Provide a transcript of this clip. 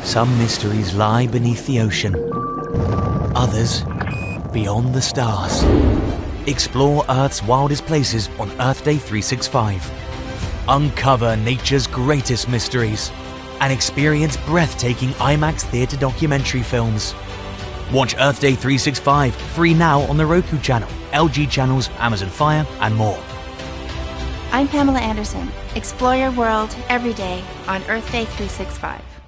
Some mysteries lie beneath the ocean, others beyond the stars. Explore Earth's wildest places on Earth Day 365. Uncover nature's greatest mysteries and experience breathtaking IMAX theatre documentary films. Watch Earth Day 365 free now on the Roku channel, LG channels, Amazon Fire, and more. I'm Pamela Anderson. Explore your world every day on Earth Day 365.